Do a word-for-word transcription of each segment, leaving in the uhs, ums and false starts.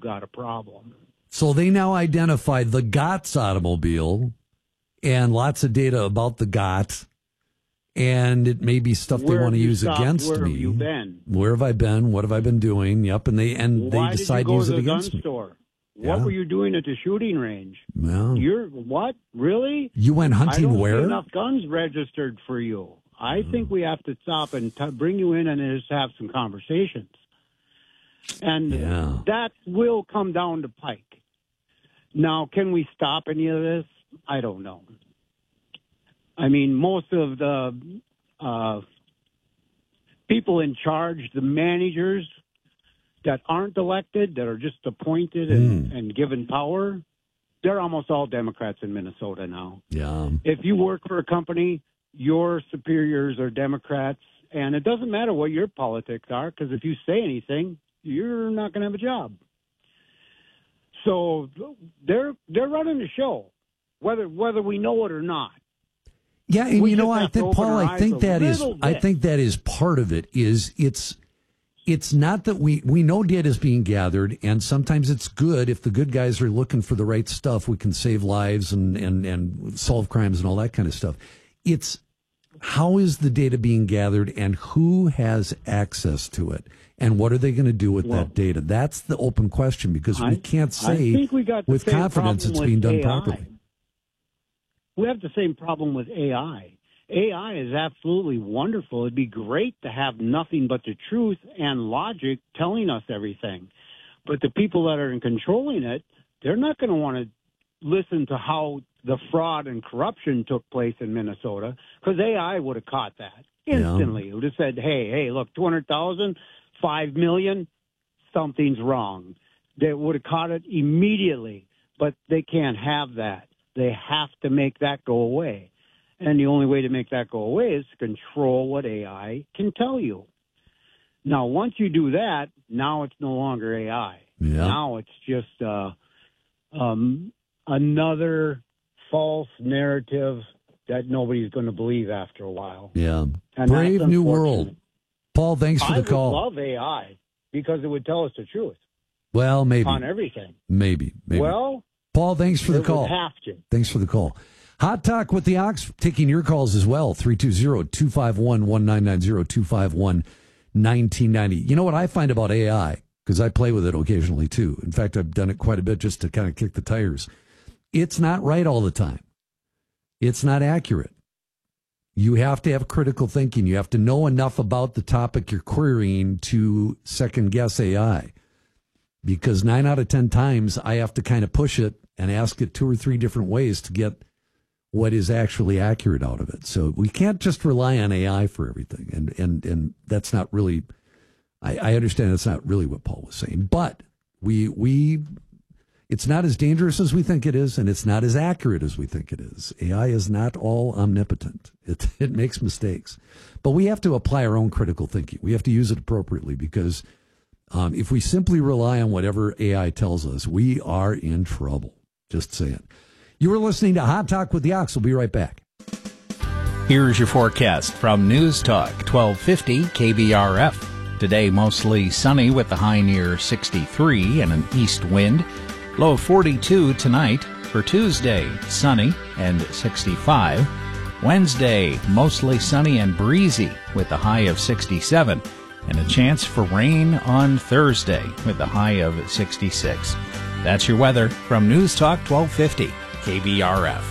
got a problem. So they now identified the Gotts automobile and lots of data about the Gott, and it may be stuff Where they want to use stopped? against Where me. Have you been? Where have I been? What have I been doing? Yep, and they and Why they decide did you go to use to it the against gun me. store? What Yeah. were you doing at the shooting range? Well, You're what? Really? you went hunting I don't where? see enough guns registered for you. I Oh. think we have to stop and t- bring you in and just have some conversations. And Yeah. that will come down to Pike. Now, can we stop any of this? I don't know. I mean, most of the uh, people in charge, the managers that aren't elected, that are just appointed and, Mm. and given power, they're almost all Democrats in Minnesota now. Yeah. If you work for a company, your superiors are Democrats, and it doesn't matter what your politics are, because if you say anything, you're not going to have a job. So they're they're running the show, whether whether we know it or not. Yeah, and We you know, just I have to think, open Paul, our I eyes think a that is, little I bit. think that is part of it. Is it's, it's not that we we know data is being gathered, and sometimes it's good if the good guys are looking for the right stuff. We can save lives and and and solve crimes and all that kind of stuff. It's how is the data being gathered, and who has access to it, and what are they going to do with Well, that data? That's the open question, because we I- can't I say think we got the with same confidence problem it's with being done A I. properly. We have the same problem with A I. A I is absolutely wonderful. It'd be great to have nothing but the truth and logic telling us everything. But the people that are in controlling it, they're not going to want to listen to how the fraud and corruption took place in Minnesota, because A I would have caught that instantly. It would have said, hey, hey, look, two hundred thousand, five million, something's wrong. They would have caught it immediately, but they can't have that. They have to make that go away. And the only way to make that go away is to control what A I can tell you. Now, once you do that, now it's no longer A I. Yeah. Now it's just uh, um, another false narrative that nobody's going to believe after a while. Yeah. And Brave that's new unfortunate. world. Paul, thanks for I the call. would love A I because it would tell us the truth Well, maybe. on everything. Maybe. Maybe. Well, Paul, thanks for the it call. would have to. Thanks for the call. Hot Talk with the Ox, taking your calls as well. three two zero, two five one, one nine nine zero, two five one, one nine nine zero. You know what I find about A I, because I play with it occasionally too. In fact, I've done it quite a bit just to kind of kick the tires. It's not right all the time. It's not accurate. You have to have critical thinking. You have to know enough about the topic you're querying to second guess A I. Because nine out of ten times I have to kind of push it and ask it two or three different ways to get what is actually accurate out of it. So we can't just rely on A I for everything. And and, and that's not really, I, I understand that's not really what Paul was saying. But we we it's not as dangerous as we think it is, and it's not as accurate as we think it is. A I is not all omnipotent. It it makes mistakes. But we have to apply our own critical thinking. We have to use it appropriately, because um, if we simply rely on whatever A I tells us, we are in trouble. Just saying. You were listening to Hot Talk with the Ox. We'll be right back. Here's your forecast from News Talk twelve fifty K B R F. Today mostly sunny with the high near sixty-three and an east wind. Low of forty-two tonight. For Tuesday, sunny and sixty-five. Wednesday, mostly sunny and breezy with a high of sixty-seven. And a chance for rain on Thursday with a high of sixty-six. That's your weather from News Talk twelve fifty K B R F.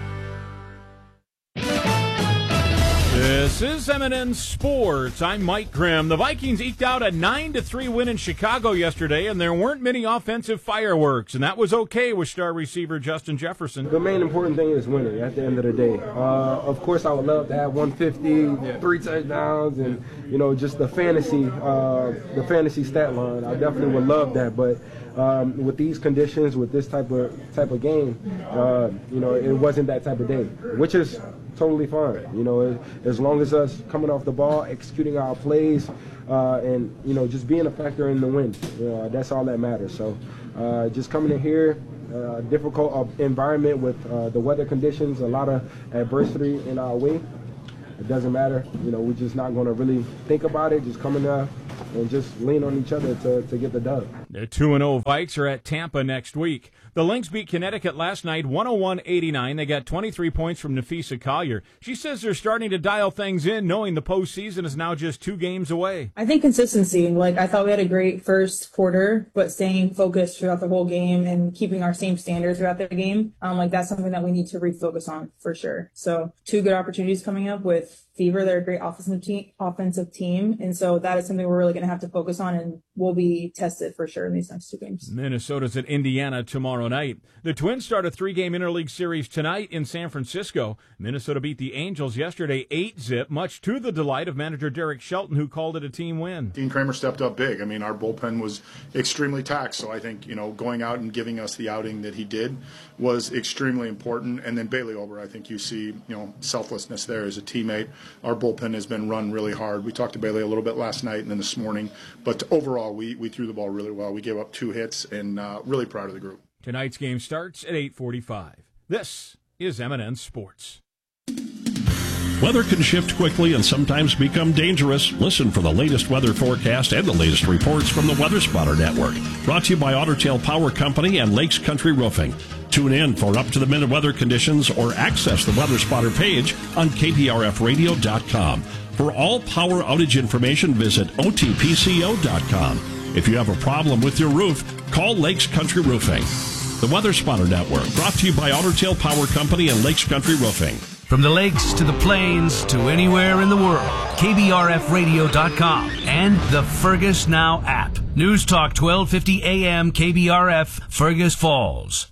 This is M and N Sports. I'm Mike Grimm. The Vikings eked out a nine to three win in Chicago yesterday, and there weren't many offensive fireworks, and that was okay with star receiver Justin Jefferson. The main important thing is winning at the end of the day. Uh, of course, I would love to have one fifty, yeah. three touchdowns, and you know, just the fantasy, uh, the fantasy stat line. I definitely would love that, but um, with these conditions, with this type of type of game, uh, you know, it wasn't that type of day, which is totally fine. You know, as long as us coming off the ball, executing our plays, uh, and you know, just being a factor in the win. You know, that's all that matters. So, uh, just coming in here, uh, difficult uh, environment with uh, the weather conditions, a lot of adversity in our way. It doesn't matter. You know, we're just not going to really think about it. Just coming there and just lean on each other to, to get the dub. The two and oh Vikes are at Tampa next week. The Lynx beat Connecticut last night, one oh one eighty-nine. They got twenty-three points from Nafisa Collier. She says they're starting to dial things in, knowing the postseason is now just two games away. I think consistency. Like, I thought we had a great first quarter, but staying focused throughout the whole game and keeping our same standards throughout the game, um, like that's something that we need to refocus on for sure. So two good opportunities coming up with Fever. They're a great offensive team, offensive team, and so that is something we're really going to have to focus on, and we'll be tested for sure in these next two games. Minnesota's at Indiana tomorrow night. The Twins start a three-game interleague series tonight in San Francisco. Minnesota beat the Angels yesterday eight zip, much to the delight of manager Derek Shelton, who called it a team win. Dean Kramer stepped up big. I mean, our bullpen was extremely taxed, so I think, you know, going out and giving us the outing that he did was extremely important. And then Bailey Ober, I think you see, you know, selflessness there as a teammate. Our bullpen has been run really hard. We talked to Bailey a little bit last night and then this morning, but overall, we, we threw the ball really well. We gave up two hits, and uh, really proud of the group. Tonight's game starts at eight forty-five. This is M and N Sports. Weather can shift quickly and sometimes become dangerous. Listen for the latest weather forecast and the latest reports from the Weather Spotter Network. Brought to you by Otter Tail Power Company and Lakes Country Roofing. Tune in for up-to-the-minute weather conditions or access the Weather Spotter page on K B R F radio dot com. For all power outage information, visit O T P C O dot com. If you have a problem with your roof, call Lakes Country Roofing. The Weather Spotter Network, brought to you by Otter Tail Power Company and Lakes Country Roofing. From the lakes to the plains to anywhere in the world, K B R F radio dot com and the Fergus Now app. News Talk twelve fifty A M K B R F, Fergus Falls.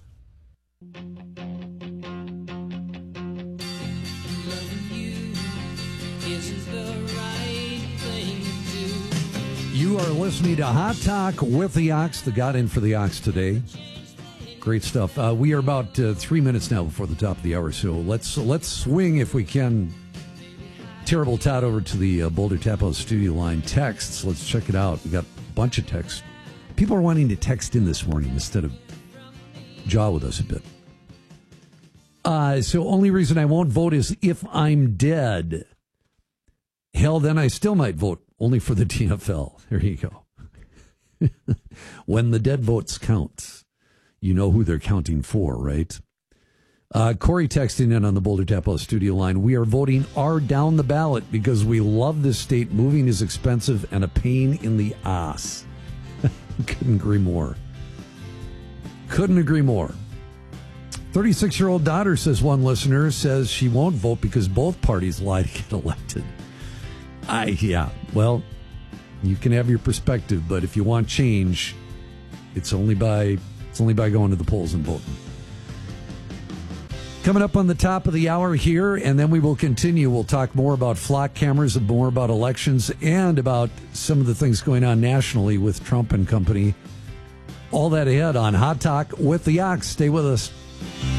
You are listening to Hot Talk with the Ox, the got in for the Ox today. Great stuff. Uh, we are about uh, three minutes now before the top of the hour, so let's let's swing, if we can, Terrible Todd over to the uh, Boulder Tap House studio line. Texts, let's check it out. We got a bunch of texts. People are wanting to text in this morning instead of jaw with us a bit. Uh, so only reason I won't vote is if I'm dead. Hell, then I still might vote, only for the T F L. There you go. When the dead votes count, you know who they're counting for, right? Uh, Corey texting in on the Boulder Tap House studio line. We are voting R down the ballot because we love this state. Moving is expensive and a pain in the ass. Couldn't agree more. Couldn't agree more. thirty-six-year-old daughter, says one listener, says she won't vote because both parties lie to get elected. I, yeah, well, you can have your perspective, but if you want change, it's only by it's only by going to the polls and voting. Coming up on the top of the hour here, and then we will continue. We'll talk more about flock cameras and more about elections and about some of the things going on nationally with Trump and company. All that ahead on Hot Talk with the Ox. Stay with us.